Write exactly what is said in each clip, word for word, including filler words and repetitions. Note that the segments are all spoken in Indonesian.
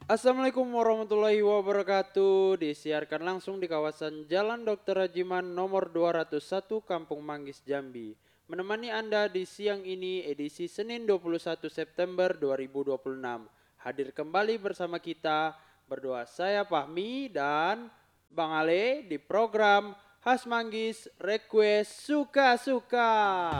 Assalamualaikum warahmatullahi wabarakatuh. Disiarkan langsung di kawasan Jalan Dokter Rajiman nomor dua ratus satu Kampung Manggis Jambi. Menemani Anda di siang ini edisi Senin dua puluh satu September dua ribu dua puluh enam. Hadir kembali bersama kita berdua saya Fahmi dan Bang Ale di program Khas Manggis Request Suka-Suka.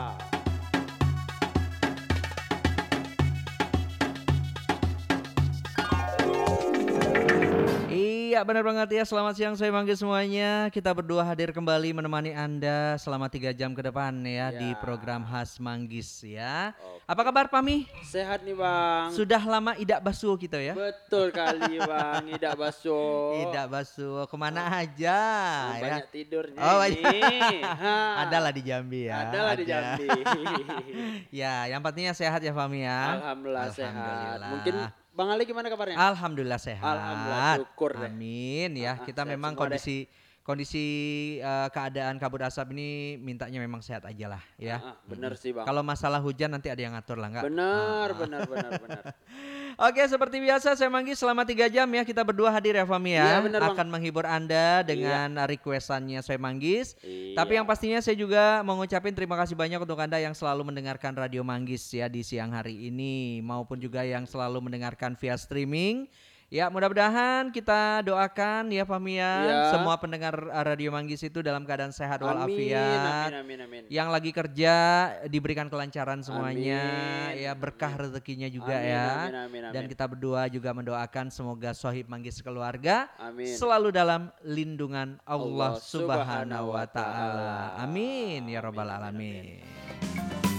Iya benar banget ya, selamat siang saya manggil semuanya. Kita berdua hadir kembali menemani Anda selama tiga jam ke depan ya, Ya. di program Khas Manggis ya. Oke. Apa kabar Pami? Sehat nih Bang. Sudah lama idak basuh kita ya? Betul kali Bang, Idak Baso. Idak basuh kemana aja Oh, ya? banyak tidurnya Oh, ini. Ha. Adalah di Jambi ya. Adalah di ada. Jambi. Ya, yang pastinya sehat ya Pami ya. Alhamdulillah, sehat. Alhamdulillah. Mungkin Bang Ali gimana kabarnya? Alhamdulillah sehat. Alhamdulillah, syukur deh. Amin ya. Ah, ah, Kita sehat memang semua kondisi kondisi eh, keadaan kabut asap ini mintanya memang sehat aja lah ya. Ah, ah, bener Mm-mm. sih Bang. Kalau masalah hujan nanti ada yang ngatur lah enggak? Benar, Ah, ah. benar, benar, benar. Oke, seperti biasa saya Manggi selama tiga jam ya kita berdua hadir ya Fami Iya, ya. benar, Bang. Akan menghibur Anda dengan requestannya saya Manggis. Tapi Iya. yang pastinya saya juga mau ngucapin terima kasih banyak untuk Anda yang selalu mendengarkan Radio Manggis ya di siang hari ini, maupun juga yang selalu mendengarkan via streaming. Ya, mudah-mudahan kita doakan ya Fami ya, Iya. semua pendengar uh, Radio Manggis itu dalam keadaan sehat Amin, walafiat. amin, amin, amin. Yang lagi kerja diberikan kelancaran semuanya, Amin, ya berkah amin. rezekinya juga Amin, ya. amin, amin, amin. Dan kita berdua juga mendoakan semoga Sohib Manggis keluarga Amin. selalu dalam lindungan Allah, Allah Subhanahu wa Subhanahu wa taala. Ta'ala. Amin ya rabbal Amin, amin, alamin.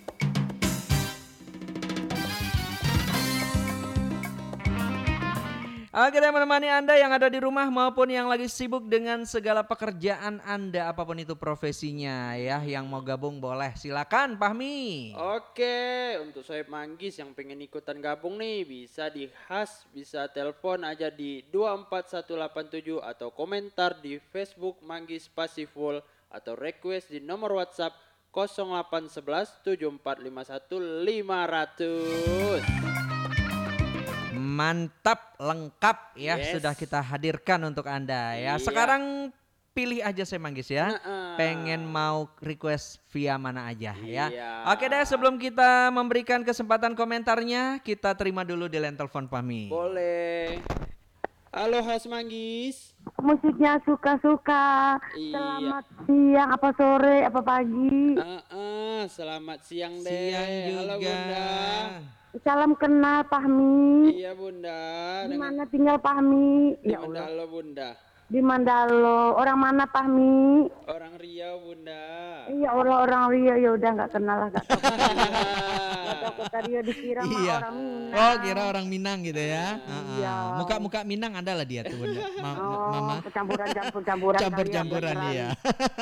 Oke deh menemani Anda yang ada di rumah maupun yang lagi sibuk dengan segala pekerjaan Anda, apapun itu profesinya ya, yang mau gabung boleh silakan Fahmi. Oke, untuk Sohib Manggis yang pengen ikutan gabung nih bisa di khas, bisa telepon aja di dua empat satu delapan tujuh atau komentar di Facebook Manggis Pasiful atau request di nomor WhatsApp nol delapan satu satu tujuh empat lima satu lima nol nol. Mantap, lengkap ya, Yes. sudah kita hadirkan untuk Anda ya. Iya. Sekarang pilih aja saya Manggis ya. Nah, Pengen mau request via mana aja ya. Iya. Oke deh, sebelum kita memberikan kesempatan komentarnya, kita terima dulu di line telepon Fahmi. boleh. Halo Khas Manggis. Musiknya suka-suka. Iya. Selamat siang, apa sore, apa pagi. Ah, ah, selamat siang deh. Siang Halo juga. Bunda. Salam kenal Fahmi. Iya Bunda. Di Dengan mana tinggal Fahmi? di Ya Allah. Mandalo Bunda. Di Mandalo. Orang mana Fahmi? Orang Riau Bunda. Iya orang-orang Rio, ya udah nggak kenal lah, nggak tahu. Nggak tahu kota Rio dikira mah Iya. orang Minang. Oh, kira orang Minang gitu ya. Iya. Ah, muka-muka Minang ada lah dia tuh Bunda. Ma- Oh, Mama. campuran campur-campuran. Campur-campuran kali iya. ya,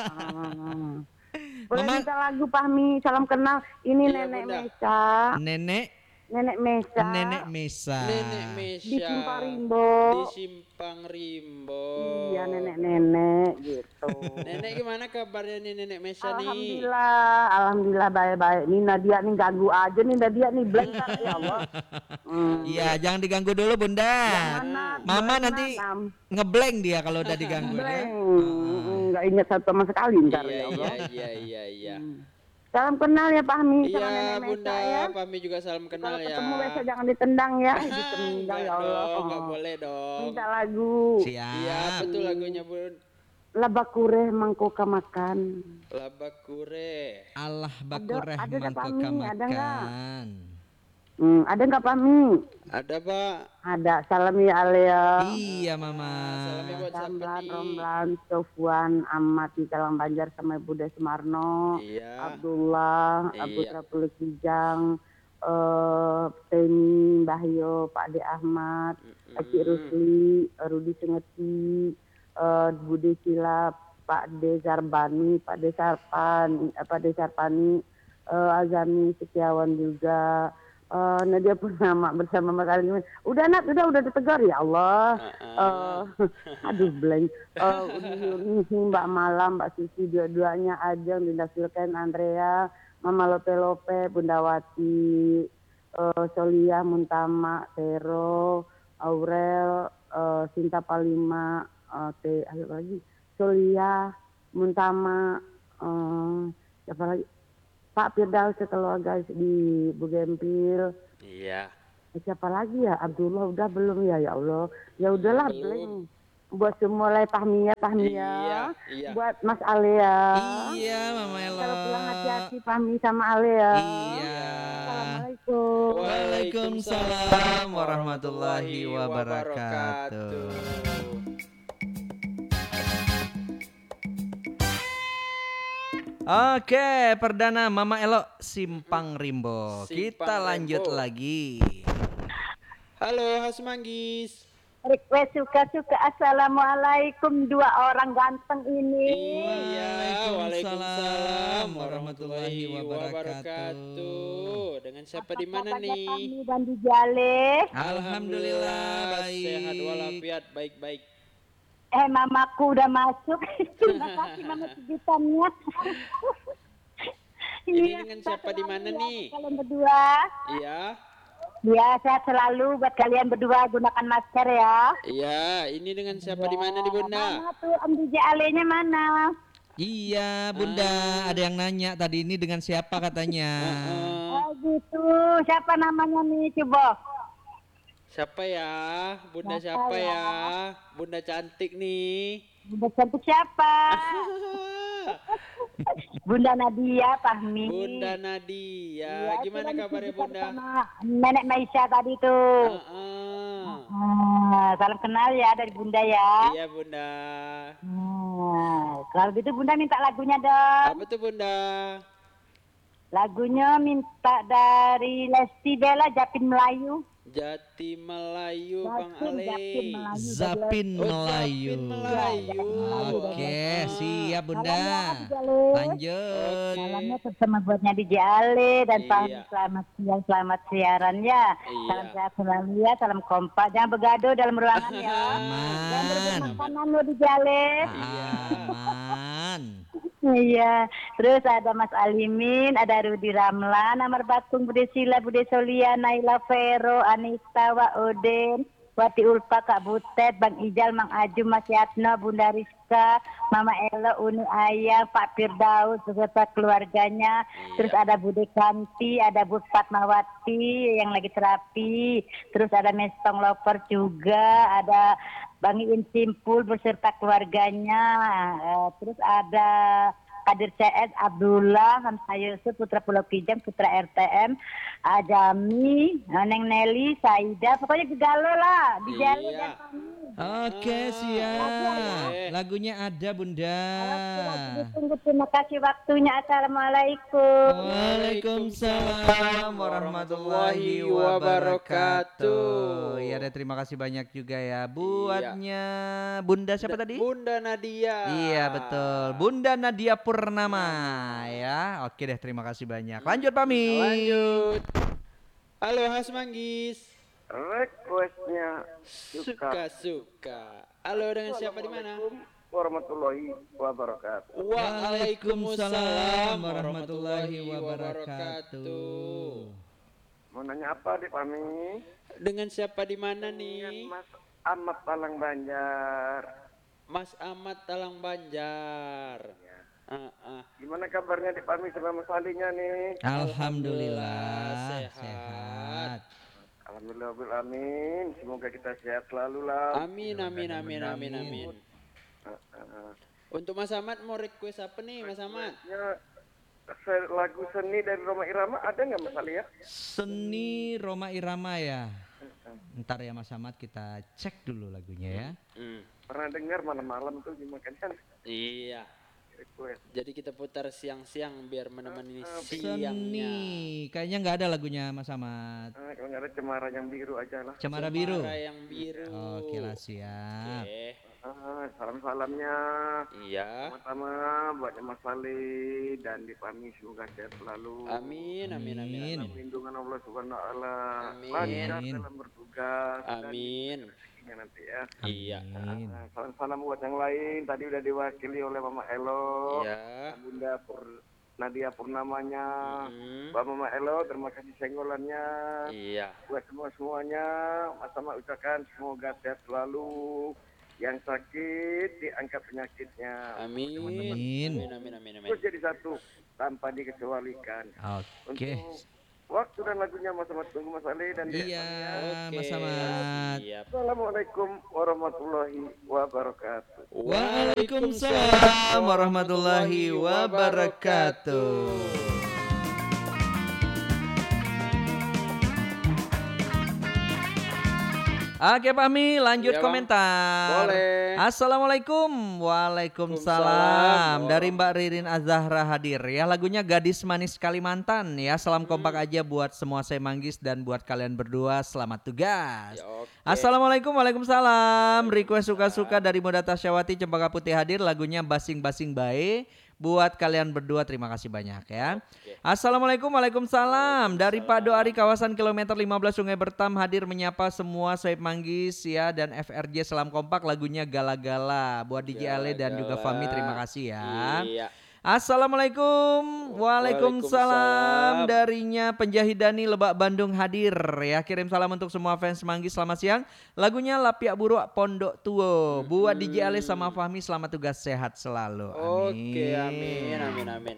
Ah. Boleh Mama- minta lagu Fahmi, salam kenal. Ini Iya, Nenek Bunda. Mesa. Nenek Nenek Mesa. Nenek Mesa. Nenek Mesya. Di Simpang Rimbo. Di Simpang Rimbo. Iya nenek-nenek gitu. Nenek gimana kabarnya nih Nenek Mesya nih? Alhamdulillah, alhamdulillah baik-baik. Nih Nadia nih ganggu aja nih Nadia nih blank kan ya Allah. Hmm. Iya, jangan diganggu dulu Bunda. Mana? Mama Mana? nanti ngeblank dia kalau udah diganggu ya. Blank. Nggak ingat satu sama sekali ntar Iya, ya iya, Allah. iya, iya, iya. Salam kenal ya Fahmi sama Iya nenek Bunda, Mesa ya. Pami juga salam kenal Kalau ya. ketemu besok jangan ditendang ya. Ah, Ditendang enggak ya Allah. dong, enggak boleh dong. Minta lagu. Siap. Iya, betul lagunya Bun. Labakure mangkoka makan. Labakure. Allah bakureh ada dah, mangko Pami, ada nggak? kamakan. Hmm, ada nggak Fahmi? Ada Pak. Ada. Salam ya Alia. Iya Mama. Salamnya buat siapa Ramlan, nih? Romlan, Sofwan, Ahmad di Calang Banjar sama Ibu De Sumarno, Iya. Abdullah, Iya. Abu Trapul Kijang, eh Teni, Bahyo, Pak De Ahmad, Aki Rusli, Rudi Sengeti, eh Budi Silap, Pak De Zarbani, Pak De Sarpan, eh, Pak De Sarpani, eh, Azami Setiawan juga. Eh, Nadia Purnama bersama Mbak Karin. Udah nak, udah udah ditegar ya Allah. Eh, aduh blank. Eh, Uni Mbak Malam, Mbak Susi dua-duanya Ajeng, Dinda Silken, Andrea, Mama Lope Lope, Bunda Wati, eh, Solia, Muntama, Tero, Aurel, eh, Sinta Palima, eh, Teh apa lagi? Solia, Muntama, eh, siapa lagi? Pak Firdaus sekeluarga di Bugempil. Iya. Eh, siapa lagi ya? Abdullah udah belum ya? Ya Allah. Ya udahlah Belum. blank. Buat semua Pahmia, Pahmia. Iya, iya. Buat Mas Alea. Iya, Mama Elo. Kalau pulang hati-hati Pahmi sama Alea. Iya. Assalamualaikum. Waalaikumsalam warahmatullahi wabarakatuh. Oke, perdana Mama Elo Simpang Rimbo. Simpang Kita lanjut Rimbo. lagi. Halo Khas Manggis. Request suka-suka. Assalamualaikum dua orang ganteng ini. Iya, Waalaikumsalam warahmatullahi warahmatullahi wabarakatuh. Dengan siapa di mana Kabarnya nih? Pahmi dan di Jale. Alhamdulillah baik. Sehat walafiat, baik-baik. Eh mamaku udah masuk. Terima kasih mama sejutannya. Ini Iya, dengan sehat siapa di mana selalu ya nih? buat kalian berdua. Iya. Ya sehat selalu buat kalian berdua, gunakan masker ya. Iya, ini dengan siapa di mana nih Bunda? Mana tuh Om D J Ale-nya mana? Iya, Bunda, ada yang nanya tadi ini dengan siapa katanya. Heeh. Oh gitu. Siapa namanya nih coba? Siapa ya? Bunda Siapa siapa ya? ya? Bunda cantik nih. Bunda cantik siapa? Bunda Nadia Pahmi. Bunda Nadia. Iya, Gimana itu kan kabarnya kita Bunda? sama Nenek Maisha tadi tuh. Heeh. Ah, salam kenal ya dari Bunda ya. Iya Bunda. Nah, kalau gitu Bunda minta lagunya dong. Apa tuh Bunda? Lagunya minta dari Lesti Bella Japin Melayu. Jati Melayu Bang Japin, Ale. Japin Melayu. Zapin Oh, Melayu. Zapin Melayu. Oke, siap Bunda. Salamnya di Jale. Lanjut. Salamnya bersama buatnya di Jale dan Iya. Pahmi selamat siang, selamat siaran ya. Iya. Salam sehat selalu ya, salam kompak. Jangan begaduh dalam ruangan ya. Jangan berebut Aman. makanan lo di Jale. Aman. Iya, terus ada Mas Alimin, ada Rudi Ramlan, Amar Bakung, Bude Sila, Bude Solia, Naila Vero, Anita, Wa Oden, Wati Ulfa, Kak Butet, Bang Ijal, Mang Aju, Mas Yatno, Bunda Rizka, Mama Ella, Uni Ayah, Pak Firdaus, beserta keluarganya. Terus ada Bude Kanti, ada Bu Fatmawati yang lagi terapi. Terus ada Mestong Loper juga, ada Bang Iin Simpul beserta keluarganya. Eh, terus ada Kadir C S, Abdullah, Hamzah Yusuf, Putra Pulau Kijang, Putra R T M, Ajami, Neng Nelly, Saida, pokoknya gegalo lah, di Jale Iya. dan Pahmi. Oke, siap. Lagunya ada Bunda. Ditunggu, terima kasih waktunya. Assalamualaikum. Waalaikumsalam warahmatullahi wabarakatuh. Iya, dan terima kasih banyak juga ya buatnya Bunda siapa tadi? Bunda Nadia. Iya betul, Bunda Nadia Purnama ya. Oke deh, terima kasih banyak. Lanjut Pami. Lanjut. Halo Khas Manggis. Requestnya suka. Suka-suka. Halo, dengan siapa di mana? Warahmatullahi wabarakatuh. Waalaikumsalam warahmatullahi wabarakatuh. Mau nanya apa di Pami? Dengan siapa di mana Dengan nih? Mas Ahmad Talang Banjar. Mas Ahmad Talang Banjar. Ah, ah. Gimana kabarnya di Pami sama Mas Alinya nih? Alhamdulillah sehat. sehat. Alhamdulillah, bil amin. Semoga kita sehat selalu lah. Amin amin amin amin amin. Uh, uh, Untuk Mas Ahmad mau request apa nih Mas Ahmad? ya, se- lagu seni dari Roma Irama ada nggak Mas Ali ya? Seni Roma Irama ya. Ntar ya Mas Ahmad kita cek dulu lagunya ya. Hmm. Pernah dengar malam-malam tuh gimana kan? Iya. Request. Jadi kita putar siang-siang biar menemani Seni, siangnya. kayaknya nggak ada lagunya Mas Ahmad. Ah, kalau nggak ada cemara yang biru aja lah. Cemara Biru. Cemara yang biru. Oke lah siap. Oke. Ah, salam-salamnya. Iya. Pertama buatnya Mas Ali dan di Pami semoga sehat selalu. Amin amin amin Amin. amin. Lindungan Allah Subhanahu wa taala. Amin. Lancar Amin. dalam bertugas. Amin. Dan rezekinya nanti ya. Iya. Amin. Ah, salam-salam buat yang lain. Tadi udah diwakili oleh Mama Elo. Iya. Bunda Pur Nadia Purnamanya, Mm-mm. Mbak Mama Elo, terima kasih senggolannya. Iya. Buat semua-semuanya, Mas Sama ucapkan semoga sehat selalu. Yang sakit diangkat penyakitnya. Amin. Amin. Amin amin amin amin. Terus jadi satu tanpa dikecualikan. Oke. Untuk waktu dan lagunya Mas Ahmad tunggu Mas Ali dan Dek Iya, Mania. Mas Ahmad. Siap. Assalamualaikum warahmatullahi wabarakatuh. Waalaikumsalam warahmatullahi wabarakatuh. Oke Fahmi, lanjut Iya, Bang. komentar. Boleh. Assalamualaikum. Waalaikumsalam. Waalaikumsalam. Dari Mbak Ririn Azahra hadir ya. Lagunya Gadis Manis Kalimantan ya. Salam Hmm. kompak aja buat semua saya manggis dan buat kalian berdua. Selamat tugas. Ya, oke. Assalamualaikum, waalaikumsalam. Request suka-suka dari Muda Tasyawati Cempaka Putih hadir. Lagunya Basing-Basing Bae. Buat kalian berdua terima kasih banyak ya. Oke. Assalamualaikum, waalaikumsalam. Dari Pak Doari kawasan kilometer lima belas Sungai Bertam hadir menyapa semua Soeb Manggis ya dan F R J Salam Kompak lagunya Gala-Gala. Buat D J Ale dan juga Fami terima kasih ya. Iya. Assalamualaikum. Waalaikumsalam. Waalaikumsalam. Darinya Penjahidani Lebak Bandung hadir ya. Kirim salam untuk semua fans Manggis selamat siang. Lagunya Lapiak Buruk Pondok Tuo. Buat D J Ale sama Fahmi selamat tugas sehat selalu. Amin. Oke, amin amin amin.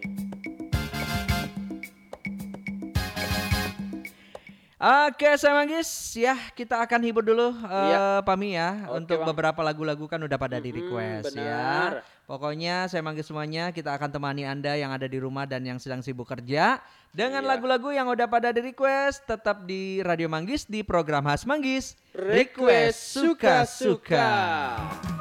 Oke, saya Manggis ya kita akan hibur dulu eh, Iya. Pami ya Oke, untuk Bang. beberapa lagu-lagu kan udah pada di Mm-mm, request benar. ya. Pokoknya saya Manggis semuanya kita akan temani Anda yang ada di rumah dan yang sedang sibuk kerja dengan Iya. lagu-lagu yang udah pada di request tetap di Radio Manggis di program khas Manggis. Request suka-suka.